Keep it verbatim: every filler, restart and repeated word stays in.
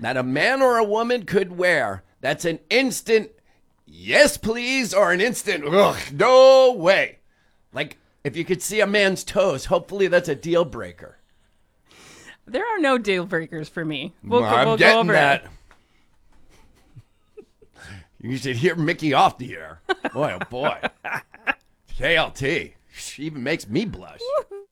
that a man or a woman could wear, that's an instant yes, please, or an instant ugh, no way. Like, if you could see a man's toes, hopefully that's a deal breaker. There are no deal breakers for me. We'll, well, I'm we'll getting go over that. it. You should hear Mickey off the air. Boy, oh boy. K L T. She even makes me blush.